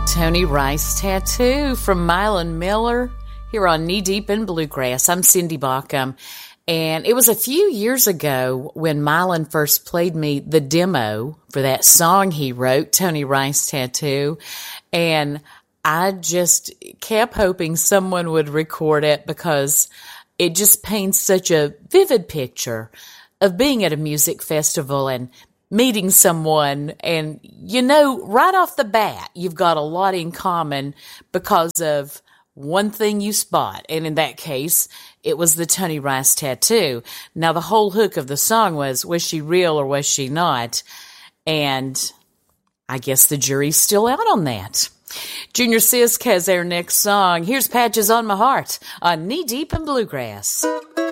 Tony Rice Tattoo from Mylon Miller here on Knee Deep in Bluegrass. I'm Cindy Bauckham, and it was a few years ago when Mylon first played me the demo for that song he wrote, Tony Rice Tattoo, and I just kept hoping someone would record it because it just paints such a vivid picture of being at a music festival and meeting someone, and right off the bat, you've got a lot in common because of one thing you spot, and in that case, it was the Tony Rice tattoo. Now, the whole hook of the song was she real or was she not? And I guess the jury's still out on that. Junior Sisk has our next song. Here's Patches on My Heart on Knee Deep in Bluegrass.